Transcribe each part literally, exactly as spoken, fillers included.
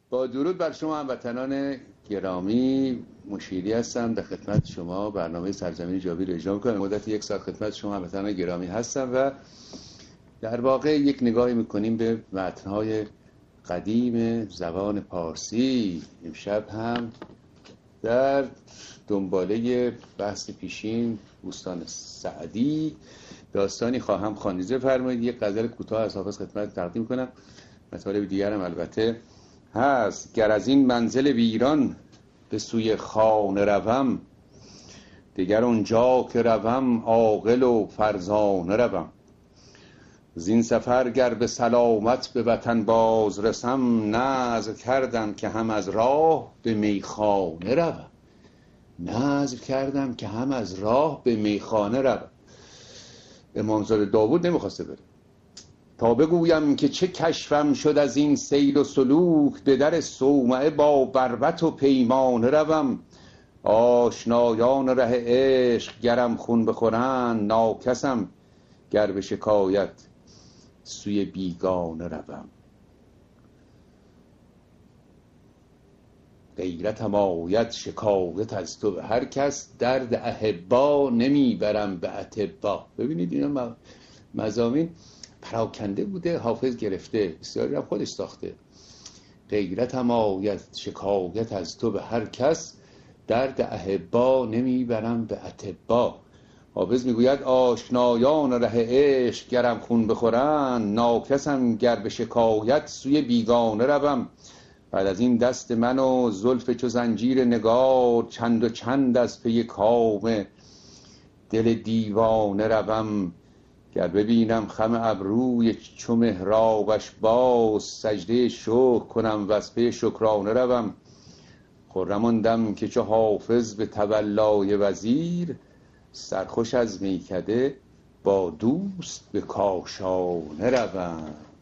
با درود بر شما هموطنان گرامی، مشیری هستم در خدمت شما. برنامه سرزمین جاوید رو اجرا می‌کنم. مدت یک ساعت خدمت شما هموطنان گرامی هستم و در واقع یک نگاهی می‌کنیم به متن‌های قدیم زبان پارسی. امشب هم در دنباله بحث پیشین بوستان سعدی داستانی خواهم خواند. فرمایید یک غزل کوتاه از حافظ خدمت تقدیم کنم. مطالب دیگر هم البته هست. گر از این منزل ویران به سوی خانه روم، دیگر اونجا که روم عاقل و فرزانه روم. زین سفر گر به سلامت به وطن باز رسم، نذر کردم که هم از راه به میخانه روم. نذر کردم که هم از راه به میخانه روم. امامزاده داوود نمیخواسته بره تا بگویم که چه کشفم شد از این سیر و سلوک، به در صومعه با بربط و پیمانه روم. آشنایان ره عشق گرم خون بخورند، ناکسم گر به شکایت سوی بیگانه روم. غیرتم آید شکایت از تو به هر کس، درد احبا نمیبرم به اطبا. ببینید اینا مضامین پراکنده بوده، حافظ گرفته، بسیاری هم خودش ساخته. غیرتم آید شکایت از تو به هر کس، درد احبا نمیبرم به اطبا. حافظ میگوید آشنایان ره عشق گرم خون بخورند، ناکسم گر به شکایت سوی بیگانه روم. بعد از این دست من و زلف چو زنجیر نگار، چند و چند از پی کام دل دیوانه روم. گر ببینم خم ابروی چو محرابش باز، سجده شکر کنم و از پی شکرانه روم. خرم آن دم که چو حافظ به تولای وزیر، سرخوش از میکده با دوست به کاشانه روم.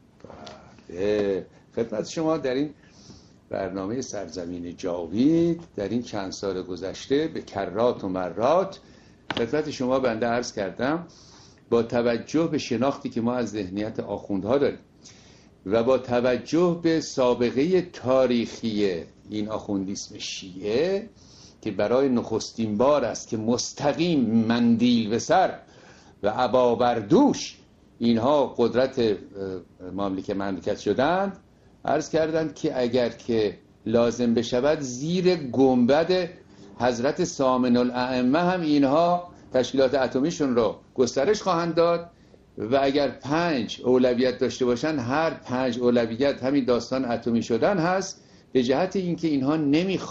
خدمت شما در این برنامه سرزمین جاوید در این چند سال گذشته به کرات و مرات خدمت شما بنده عرض کردم، با توجه به شناختی که ما از ذهنیت آخوندها داریم و با توجه به سابقه تاریخی این آخوندیسم شیعه که برای نخستین بار است که مستقیم مندیل به سر و عبا بر دوش اینها قدرت مملکت مملکت شدند، عرض کردند که اگر که لازم بشود زیر گنبد حضرت ثامن الائمه هم اینها تشکیلات اتمیشون رو گسترش خواهند داد و اگر پنج اولویت داشته باشن، هر پنج اولویت همین داستان اتمی شدن هست، به جهت اینکه اینها نمیخوان